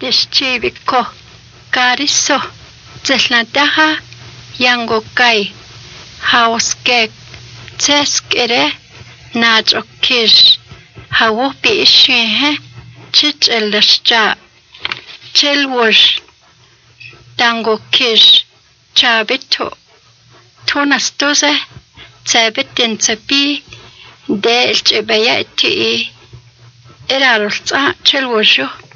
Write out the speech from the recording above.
Deschiviko, Cariso, Zelnataha, Yango Kai, Hauskek, Teskere, Najo Kish, Hawopi Ishihe, Chich Elashja, Chelwash, Dango Kish, Chabito, Tonastoze, Zabitin Zabi, Del Chebayati, Eralsa, Chelwasho.